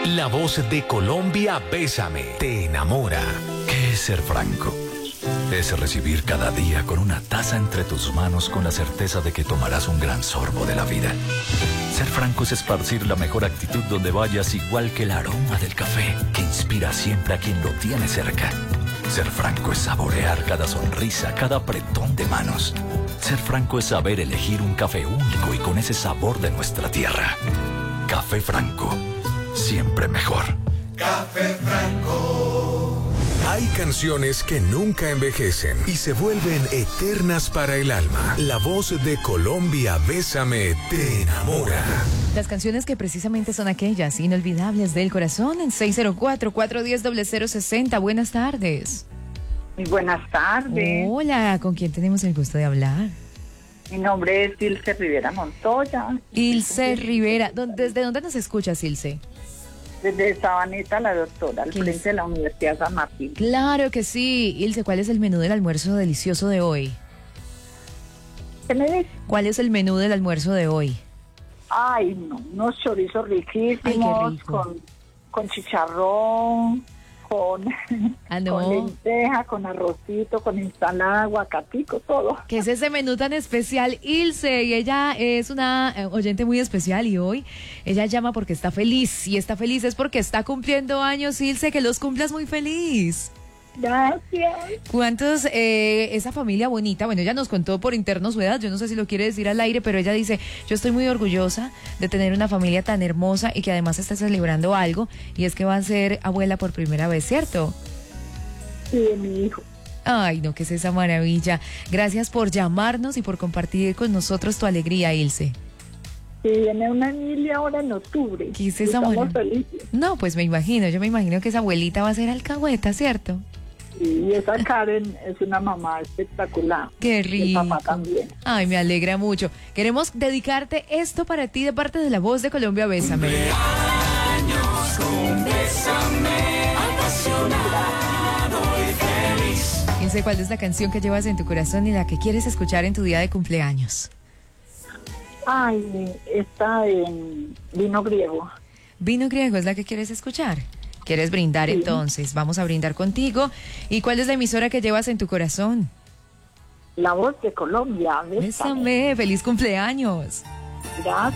La voz de Colombia, Bésame, te enamora. ¿Qué es ser franco? Es recibir cada día con una taza entre tus manos con la certeza de que tomarás un gran sorbo de la vida. Ser franco es esparcir la mejor actitud donde vayas, igual que el aroma del café que inspira siempre a quien lo tiene cerca. Ser franco es saborear cada sonrisa, cada apretón de manos. Ser franco es saber elegir un café único y con ese sabor de nuestra tierra. Café Franco, siempre mejor. Café Franco. Hay canciones que nunca envejecen y se vuelven eternas para el alma. La voz de Colombia, Bésame, te enamora. Las canciones que precisamente son aquellas inolvidables del corazón en 604-410-0060. Buenas tardes. Muy buenas tardes. Hola, ¿con quién tenemos el gusto de hablar? Mi nombre es Ilse Rivera Montoya. Ilse Rivera. ¿Desde dónde nos escuchas, Ilse? Desde Sabaneta, la doctora, al frente de la Universidad San Martín. Claro que sí. Ilse, ¿cuál es el menú del almuerzo delicioso de hoy? ¿Qué me dice? ¿Cuál es el menú del almuerzo de hoy? Ay, no, unos chorizos riquísimos. Ay, qué rico. Con chicharrón, con lenteja, con arrocito, con ensalada, aguacatico, todo. ¿Qué es ese menú tan especial, Ilse? Y ella es una oyente muy especial y hoy ella llama porque está feliz. Y está feliz es porque está cumpliendo años, Ilse, que los cumplas muy feliz. Gracias. ¿Cuántos, esa familia bonita? Bueno, ella nos contó por interno su edad, yo no sé si lo quiere decir al aire, pero ella dice, yo estoy muy orgullosa de tener una familia tan hermosa y que además está celebrando algo, y es que va a ser abuela por primera vez, ¿cierto? Sí, de mi hijo. Ay, no, ¿qué es esa maravilla? Gracias por llamarnos y por compartir con nosotros tu alegría, Ilse. Sí, viene una Emilia ahora en octubre. ¿Qué es esa Estamos abuela? felices. No, pues yo me imagino que esa abuelita va a ser alcahueta, ¿cierto? Y esa Karen es una mamá espectacular. Qué rico. El papá también. Ay, me alegra mucho. Queremos dedicarte esto para ti de parte de La Voz de Colombia, Bésame. Ilse, ¿cuál es la canción que llevas en tu corazón y la que quieres escuchar en tu día de cumpleaños? Ay, está en vino griego. Vino griego es la que quieres escuchar. ¿Quieres brindar entonces? Vamos a brindar contigo. ¿Y cuál es la emisora que llevas en tu corazón? La Voz de Colombia. Bésame, feliz cumpleaños. Gracias.